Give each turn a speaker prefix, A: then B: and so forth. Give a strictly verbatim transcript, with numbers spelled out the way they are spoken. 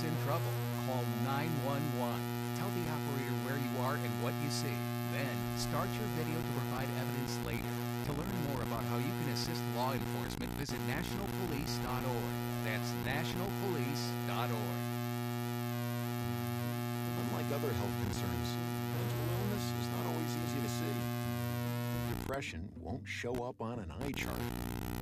A: is in trouble, call nine one one. Tell the operator where you are and what you see. Then, start your video to provide evidence later. To learn more about how you can assist law enforcement, visit national police dot org. That's national police dot org.
B: Unlike other health concerns, mental illness is not always easy to see. Depression won't show up on an eye chart.